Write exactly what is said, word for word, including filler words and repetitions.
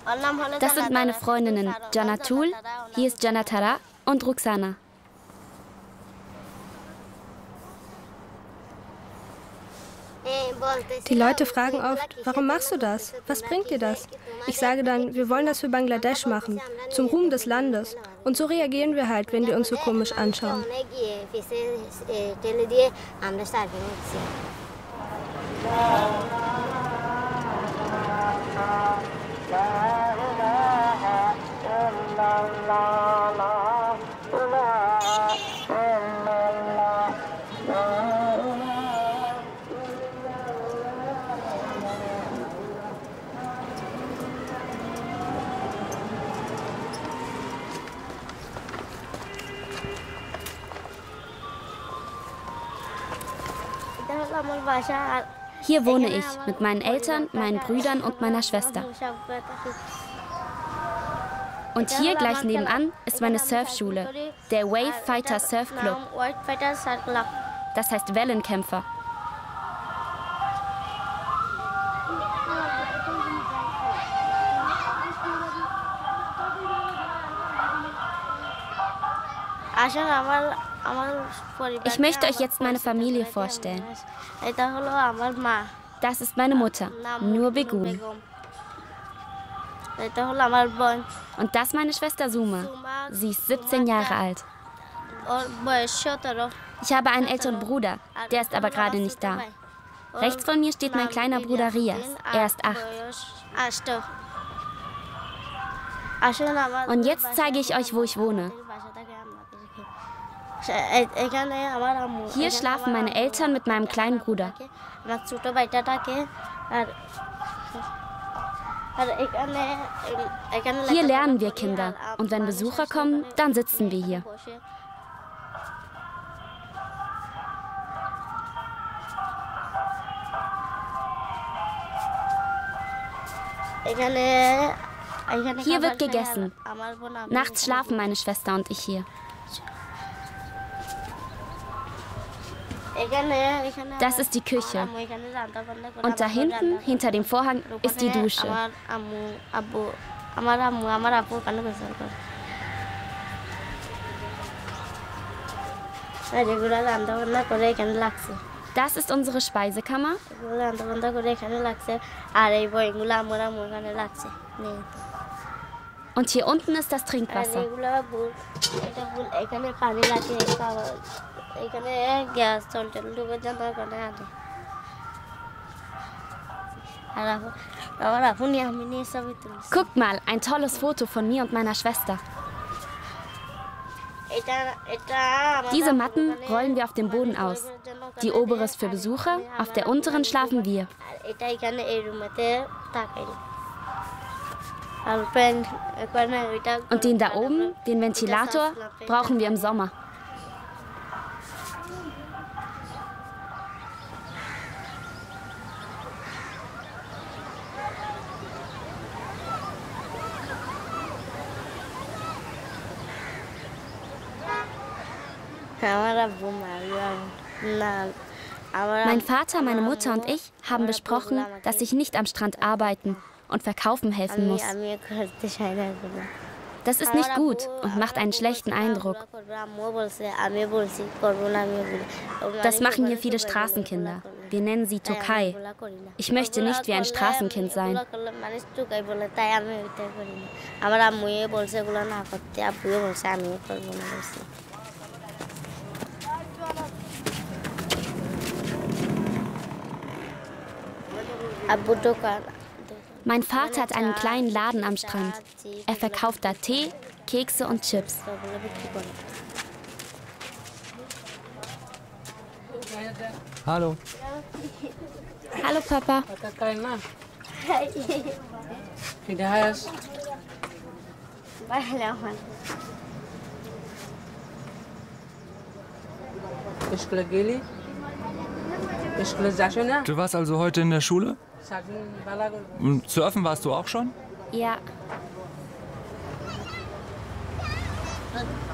Das sind meine Freundinnen Janatul, hier ist Janatara und Ruxana. Die Leute fragen oft, warum machst du das? Was bringt dir das? Ich sage dann, wir wollen das für Bangladesch machen, zum Ruhm des Landes. Und so reagieren wir halt, wenn die uns so komisch anschauen. Hier wohne ich mit meinen Eltern, meinen Brüdern und meiner Schwester. Und hier gleich nebenan ist meine Surfschule, der Wave Fighter Surf Club. Das heißt Wellenkämpfer. Ich möchte euch jetzt meine Familie vorstellen. Das ist meine Mutter, Nur Begum. Und das meine Schwester Suma. Sie ist siebzehn Jahre alt. Ich habe einen älteren Bruder, der ist aber gerade nicht da. Rechts von mir steht mein kleiner Bruder Rias. Er ist acht. Und jetzt zeige ich euch, wo ich wohne. Hier schlafen meine Eltern mit meinem kleinen Bruder. Hier lernen wir Kinder. Und wenn Besucher kommen, dann sitzen wir hier. Hier wird gegessen. Nachts schlafen meine Schwester und ich hier. Das ist die Küche. Und da hinten, hinter dem Vorhang, ist die Dusche. Das ist unsere Speisekammer. Und hier unten ist das Trinkwasser. Guckt mal, ein tolles Foto von mir und meiner Schwester. Diese Matten rollen wir auf dem Boden aus. Die obere ist für Besucher, auf der unteren schlafen wir. Und den da oben, den Ventilator, brauchen wir im Sommer. Mein Vater, meine Mutter und ich haben besprochen, dass ich nicht am Strand arbeiten und verkaufen helfen muss. Das ist nicht gut und macht einen schlechten Eindruck. Das machen hier viele Straßenkinder. Wir nennen sie Tokai. Ich möchte nicht wie ein Straßenkind sein. Mein Vater hat einen kleinen Laden am Strand. Er verkauft da Tee, Kekse und Chips. Hallo. Hallo, Papa. Du warst also heute in der Schule? Und surfen warst du auch schon? Ja.